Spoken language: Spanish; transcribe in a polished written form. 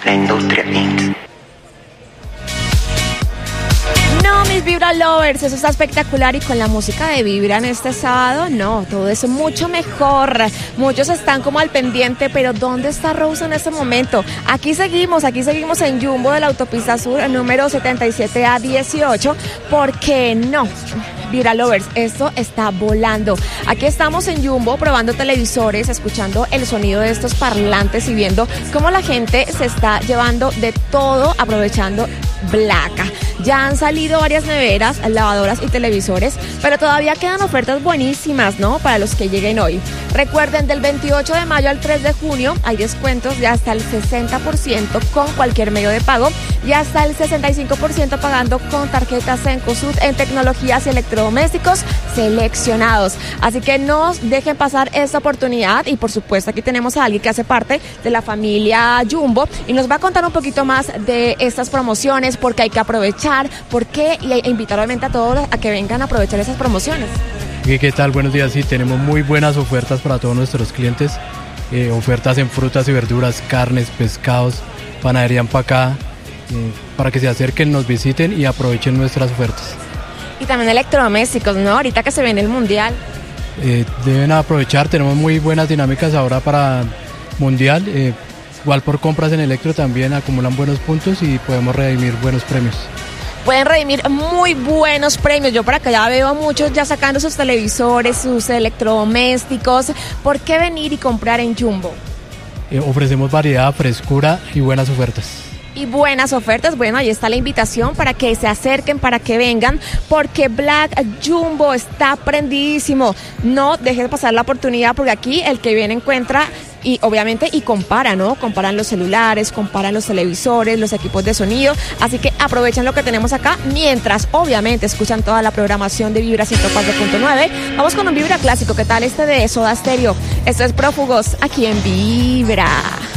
La Industria Inc. No, mis Vibra Lovers, eso está espectacular y con la música de Vibra en este sábado, no, todo es mucho mejor. Muchos están como al pendiente, pero ¿dónde está Rose en este momento? Aquí seguimos en Jumbo de la Autopista Sur, número 77A18, ¿por qué no? Vibra Lovers, esto está volando. Aquí estamos en Jumbo probando televisores, escuchando el sonido de estos parlantes y viendo cómo la gente se está llevando de todo aprovechando Black. Ya han salido varias neveras, lavadoras y televisores, pero todavía quedan ofertas buenísimas, ¿no? Para los que lleguen hoy. Recuerden, del 28 de mayo al 3 de junio hay descuentos de hasta el 60% con cualquier medio de pago y hasta el 65% pagando con tarjetas Cencosud en tecnologías y electrodomésticos seleccionados. Así que no dejen pasar esta oportunidad y por supuesto aquí tenemos a alguien que hace parte de la familia Jumbo y nos va a contar un poquito más de estas promociones, por qué hay que aprovechar, por qué y invitar obviamente a todos a que vengan a aprovechar esas promociones. ¿Qué tal? Buenos días. Sí, tenemos muy buenas ofertas para todos nuestros clientes. Ofertas en frutas y verduras, carnes, pescados, panadería empacada, para que se acerquen, nos visiten y aprovechen nuestras ofertas. Y también electrodomésticos, ¿no? Ahorita que se viene el Mundial. Deben aprovechar, tenemos muy buenas dinámicas ahora para Mundial. Igual por compras en electro también acumulan buenos puntos y podemos redimir buenos premios. Pueden redimir muy buenos premios. Yo por acá ya veo a muchos ya sacando sus televisores, sus electrodomésticos. ¿Por qué venir y comprar en Jumbo? Ofrecemos variedad, frescura y buenas ofertas. Y buenas ofertas, bueno, ahí está la invitación para que se acerquen, para que vengan, porque Black Jumbo está prendidísimo. No dejes pasar la oportunidad, porque aquí el que viene encuentra y obviamente y compara, ¿no? Comparan los celulares, comparan los televisores, los equipos de sonido, así que aprovechen lo que tenemos acá, mientras obviamente escuchan toda la programación de Vibra 104.9. Vamos con un Vibra clásico, ¿qué tal este de Soda Stereo? Esto es Prófugos, aquí en Vibra.